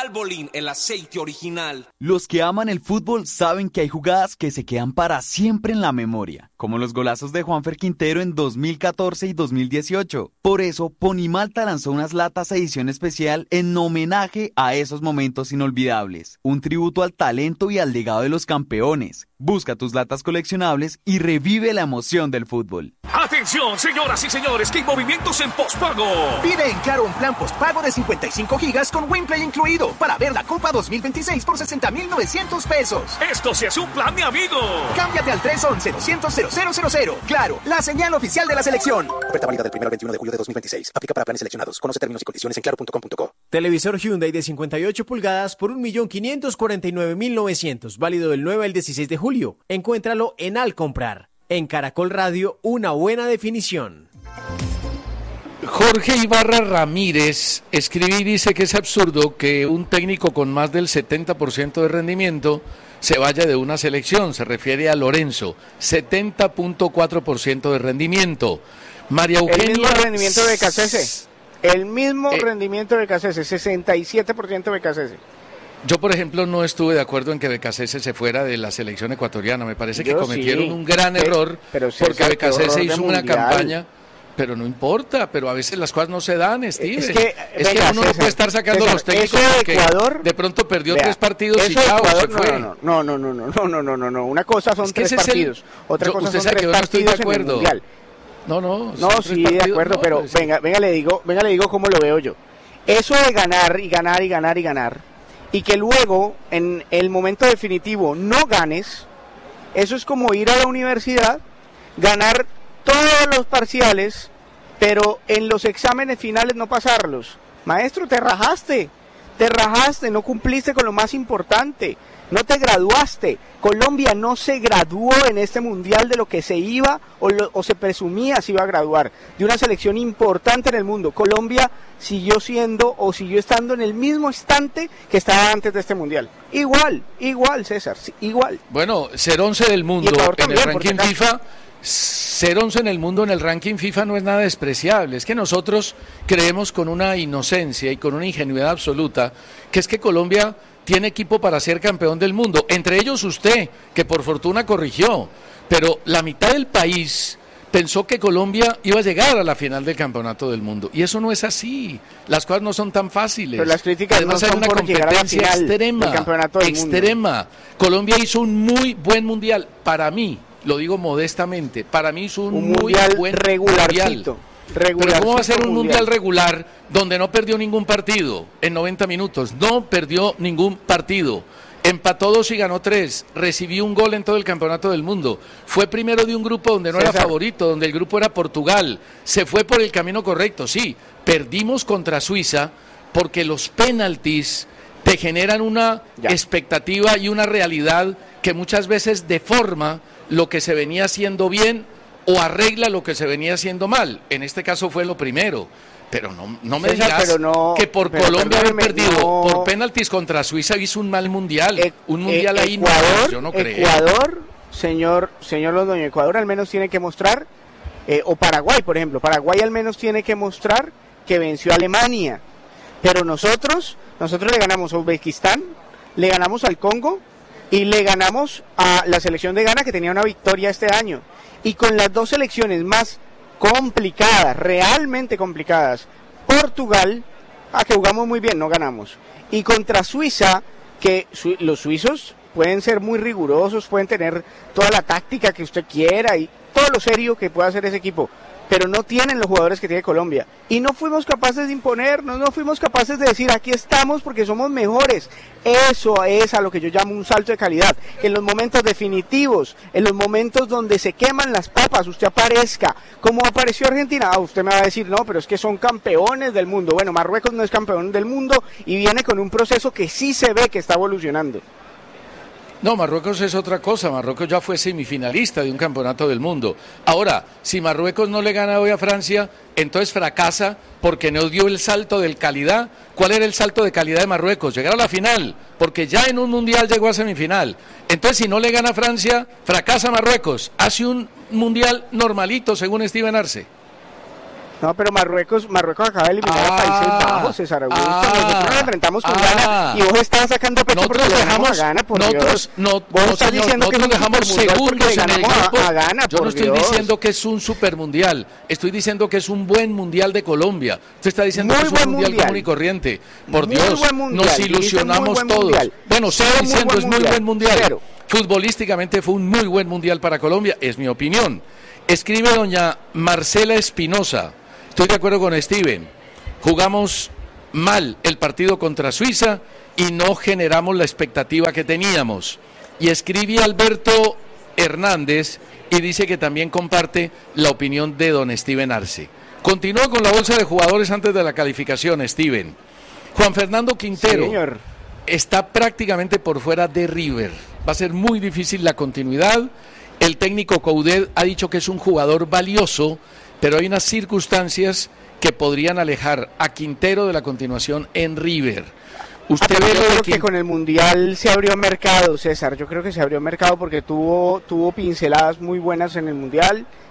Valvoline, el aceite original. Los que aman el fútbol saben que hay jugadas que se quedan para siempre en la memoria, como los golazos de Juanfer Quintero en 2014 y 2018. Por eso, Ponimalta lanzó unas latas edición especial en homenaje a esos momentos inolvidables. Un tributo al talento y al legado de los campeones. Busca tus latas coleccionables y revive la emoción del fútbol. ¡Atención, señoras y señores, que hay movimientos en postpago! Pide en Claro un plan postpago de 55 gigas con WinPlay incluido para ver la Copa 2026 por 60,900 pesos. ¡Esto sí es un plan, mi amigo! Cámbiate al 311-200-0000. Claro, la señal oficial de la selección. Oferta válida del 1 al 21 de julio de 2026. Aplica para planes seleccionados. Conoce términos y condiciones en claro.com.co. Televisor Hyundai de 58 pulgadas por 1.549.900. Válido del 9 al 16 de julio. Encuéntralo en Al Comprar. En Caracol Radio, una buena definición. Jorge Ibarra Ramírez escribe y dice que es absurdo que un técnico con más del 70% de rendimiento se vaya de una selección. Se refiere a Lorenzo, 70.4% de rendimiento. María Eugenia... El mismo rendimiento de Cassese. El mismo rendimiento de Cassese, 67% de Cassese. Yo, por ejemplo, no estuve de acuerdo en que Becasese se fuera de la selección ecuatoriana. Me parece que cometieron un gran error, porque Becasese hizo una campaña, pero no importa, pero a veces las cosas no se dan, Steve. Es que uno no puede estar sacando los técnicos porque de pronto perdió 3 partidos y chao, se fue. No. Una cosa son 3 partidos, otra cosa son 3 partidos en el Mundial. No, sí, de acuerdo, pero venga, le digo cómo lo veo yo. Eso de ganar y ganar, y que luego en el momento definitivo no ganes, eso es como ir a la universidad, ganar todos los parciales, pero en los exámenes finales no pasarlos. Maestro, te rajaste, no cumpliste con lo más importante, no te graduaste. Colombia no se graduó en este mundial de lo que se iba o se presumía se iba a graduar, de una selección importante en el mundo. Colombia siguió estando en el mismo instante que estaba antes de este mundial. Igual, César, igual. Bueno, ser 11 del mundo en el ranking FIFA, ser 11 en el mundo en el ranking FIFA no es nada despreciable. Es que nosotros creemos con una inocencia y con una ingenuidad absoluta que es que Colombia tiene equipo para ser campeón del mundo, entre ellos usted, que por fortuna corrigió, pero la mitad del país pensó que Colombia iba a llegar a la final del campeonato del mundo, y eso no es así, las cosas no son tan fáciles. Pero las críticas además no son hay una por llegar a la final del campeonato del mundo. Colombia hizo un muy buen mundial, para mí, lo digo modestamente, para mí hizo un muy buen regularcito. Pero ¿cómo va a ser un mundial regular donde no perdió ningún partido en 90 minutos? No perdió ningún partido. Empató 2 y ganó 3. Recibió un gol en todo el campeonato del mundo. Fue primero de un grupo donde no era favorito, donde el grupo era Portugal. Se fue por el camino correcto, sí. Perdimos contra Suiza porque los penaltis te generan una expectativa y una realidad que muchas veces deforma lo que se venía haciendo bien o arregla lo que se venía haciendo mal. En este caso fue lo primero. Pero no me digas que por Colombia haber perdido por penaltis contra Suiza hizo un mal mundial. Un mundial ahí yo no creo. Ecuador, señor Londoño, Ecuador al menos tiene que mostrar, o Paraguay, por ejemplo. Paraguay al menos tiene que mostrar que venció a Alemania. Pero nosotros le ganamos a Uzbekistán, le ganamos al Congo y le ganamos a la selección de Ghana, que tenía una victoria este año. Y con las 2 selecciones más complicadas, realmente complicadas, Portugal, que jugamos muy bien, no ganamos. Y contra Suiza, que los suizos pueden ser muy rigurosos, pueden tener toda la táctica que usted quiera y todo lo serio que pueda hacer ese equipo, pero no tienen los jugadores que tiene Colombia. Y no fuimos capaces de imponernos, no fuimos capaces de decir aquí estamos porque somos mejores. Eso es a lo que yo llamo un salto de calidad. Que en los momentos definitivos, en los momentos donde se queman las papas, usted aparezca. Como apareció Argentina, usted me va a decir, no, pero es que son campeones del mundo. Bueno, Marruecos no es campeón del mundo y viene con un proceso que sí se ve que está evolucionando. No, Marruecos es otra cosa. Marruecos ya fue semifinalista de un campeonato del mundo. Ahora, si Marruecos no le gana hoy a Francia, entonces fracasa porque no dio el salto de calidad. ¿Cuál era el salto de calidad de Marruecos? Llegar a la final, porque ya en un mundial llegó a semifinal. Entonces, si no le gana a Francia, fracasa Marruecos. Hace un mundial normalito, según Steven Arce. No, pero Marruecos acaba de eliminar a Países Bajos, César Augusto. Nosotros nos enfrentamos con Ghana y vos estás sacando pecho porque le dejamos a Ghana, por Dios. Vos estás diciendo que dejamos segundos en el grupo. A Ghana, yo no estoy diciendo que es un supermundial, estoy diciendo que es un buen mundial de Colombia. Usted está diciendo que es un mundial común y corriente. Por Dios, nos ilusionamos todos. Bueno, sigo diciendo, es muy buen mundial. Futbolísticamente fue un muy buen mundial para Colombia, es mi opinión. Escribe doña Marcela Espinosa. Estoy de acuerdo con Steven. Jugamos mal el partido contra Suiza y no generamos la expectativa que teníamos. Y escribe Alberto Hernández y dice que también comparte la opinión de don Steven Arce. Continúo con la bolsa de jugadores antes de la calificación, Steven. Juan Fernando Quintero está prácticamente por fuera de River. Va a ser muy difícil la continuidad. El técnico Coudet ha dicho que es un jugador valioso, pero hay unas circunstancias que podrían alejar a Quintero de la continuación en River. Usted ve yo creo que con el Mundial se abrió mercado, César. Yo creo que se abrió mercado porque tuvo pinceladas muy buenas en el Mundial